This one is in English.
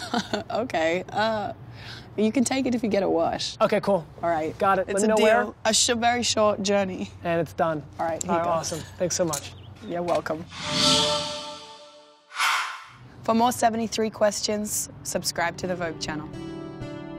Okay. You can take it if you get a wash. Okay, cool. All right. Got it. It's Let me a know deal. where. A very short journey. And it's done. All right, here you go. Awesome. Thanks so much. You're welcome. For more 73 questions, subscribe to the Vogue channel.